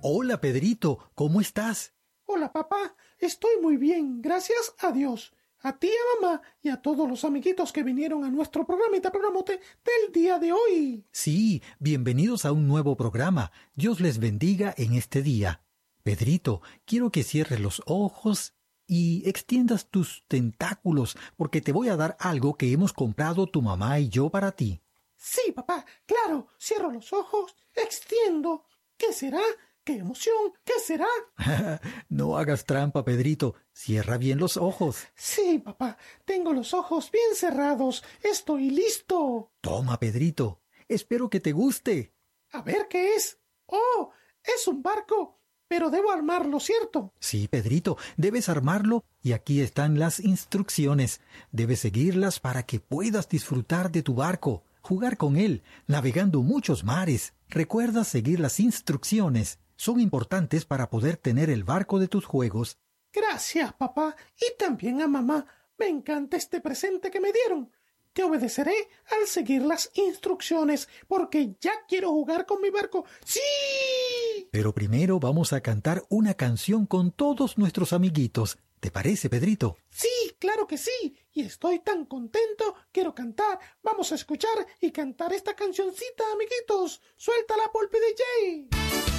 Hola, Pedrito, ¿cómo estás? Hola, papá. Estoy muy bien, gracias a Dios. A ti, a mamá y a todos los amiguitos que vinieron a nuestro programita programote del día de hoy. Sí, bienvenidos a un nuevo programa. Dios les bendiga en este día. Pedrito, quiero que cierres los ojos y extiendas tus tentáculos porque te voy a dar algo que hemos comprado tu mamá y yo para ti. Sí, papá, claro. Cierro los ojos, extiendo. ¿Qué será? ¡Qué emoción! ¿Qué será? No hagas trampa, Pedrito. Cierra bien los ojos. Sí, papá, tengo los ojos bien cerrados. Estoy listo. Toma, Pedrito. Espero que te guste. A ver qué es. ¡Oh! Es un barco. Pero debo armarlo, ¿cierto? Sí, Pedrito, debes armarlo y aquí están las instrucciones. Debes seguirlas para que puedas disfrutar de tu barco, jugar con él, navegando muchos mares. Recuerda seguir las instrucciones. Son importantes para poder tener el barco de tus juegos. Gracias, papá, y también a mamá. Me encanta este presente que me dieron. Te obedeceré al seguir las instrucciones, porque ya quiero jugar con mi barco. ¡Sí! Pero primero vamos a cantar una canción con todos nuestros amiguitos. ¿Te parece, Pedrito? Sí, claro que sí. Y estoy tan contento. Quiero cantar. Vamos a escuchar y cantar esta cancioncita, amiguitos. Suéltala, Polpi DJ.